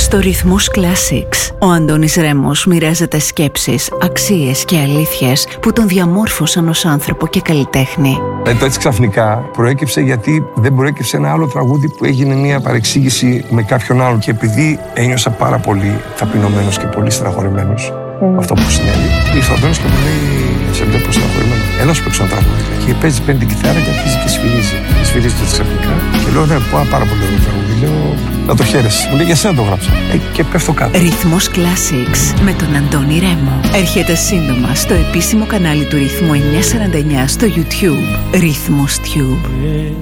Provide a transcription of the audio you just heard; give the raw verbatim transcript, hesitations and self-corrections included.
Στο Ρυθμός Classics, ο Αντώνης Ρέμος μοιράζεται σκέψεις, αξίες και αλήθειες που τον διαμόρφωσαν ως άνθρωπο και καλλιτέχνη. Ε, το έτσι ξαφνικά προέκυψε γιατί δεν προέκυψε ένα άλλο τραγούδι που έγινε μια παρεξήγηση με κάποιον άλλον. Και επειδή ένιωσα πάρα πολύ ταπεινωμένος και πολύ στεναχωρημένος mm. αυτό που συνέβη, ήρθε ο Αντώνης και μου λέει: σε βλέπω στεναχωρημένο. Έλα σου παίξω ένα τραγούδι. Και παίζει, παίρνει την κιθάρα και αρχίζει και σφυρίζει. Σφυρίζει το ξαφνικά. Και λέω: ναι, πω, πάρα πολύ ωραίο τραγούδι. Λέω: να το χαίρεσαι. Μου λέει: για σένα το γράψα. Ε, και πέφτω κάτω. Ρυθμός Classics με τον Αντώνη Ρέμο. Έρχεται σύντομα στο επίσημο κανάλι του Ρυθμού εννιακόσια σαράντα εννιά στο YouTube. Ρυθμός Tube.